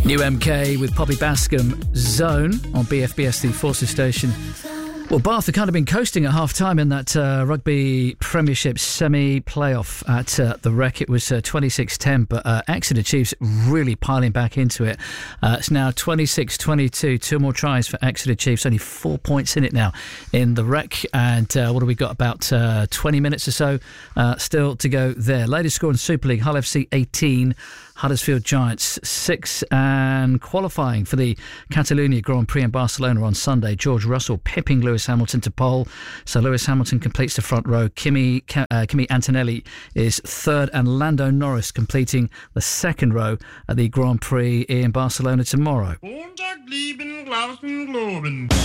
New MK with Poppy Bascom, Zone on BFBS, the Forces station. Well, Bath have kind of been coasting at half-time in that rugby premiership semi-playoff at the Rec. It was 26-10, but Exeter Chiefs really piling back into it. It's now 26-22, 2 more tries for Exeter Chiefs, only 4 points in it now in the Rec. And what have we got, about 20 minutes or so still to go there. Latest score in Super League, Hull FC 18, Huddersfield Giants 6, and qualifying for the Catalonia Grand Prix in Barcelona on Sunday, George Russell pipping Lewis Hamilton to pole. So Lewis Hamilton completes the front row. Kimi Antonelli is third, and Lando Norris completing the second row at the Grand Prix in Barcelona tomorrow.